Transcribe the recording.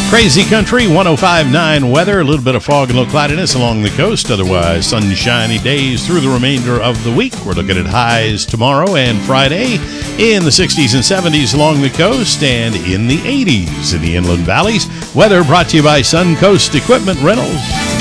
Crazy Country 105.9 weather, a little bit of fog and low cloudiness along the coast. Otherwise, sunshiny days through the remainder of the week. We're looking at highs tomorrow and Friday in the 60s and 70s along the coast and in the 80s in the inland valleys. Weather brought to you by Suncoast Equipment Rentals.